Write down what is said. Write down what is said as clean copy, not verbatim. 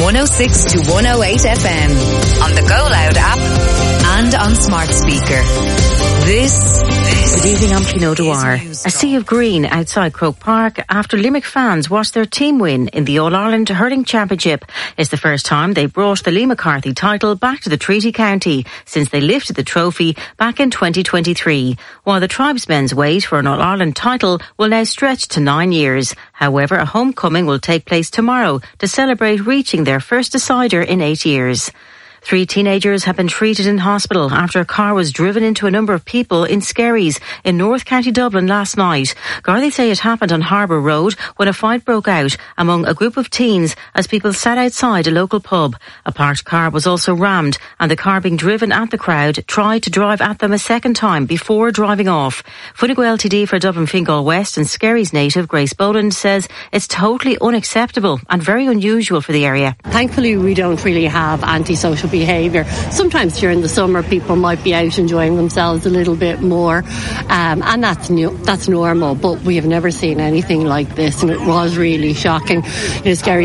106 to 108 FM, on the Go Loud app and on smart speaker. Good evening, I'm Pino Dwyer. A sea of green outside Croke Park after Limerick fans watched their team win in the All-Ireland Hurling Championship. It's the first time they brought the Lee McCarthy title back to the Treaty County since they lifted the trophy back in 2023, while the tribesmen's wait for an All-Ireland title will now stretch to 9 years. However, a homecoming will take place tomorrow to celebrate reaching their first decider in 8 years. 3 teenagers have been treated in hospital after a car was driven into a number of people in Skerries in North County Dublin last night. Gardaí say it happened on Harbour Road when a fight broke out among a group of teens as people sat outside a local pub. A parked car was also rammed and the car being driven at the crowd tried to drive at them a second time before driving off. Fine Gael TD for Dublin Fingal West and Skerries native Grace Boland says it's totally unacceptable and very unusual for the area. Thankfully we don't really have antisocial behaviour. Sometimes during the summer people might be out enjoying themselves a little bit more, and that's normal, but we have never seen anything like this, and it was really shocking. Scary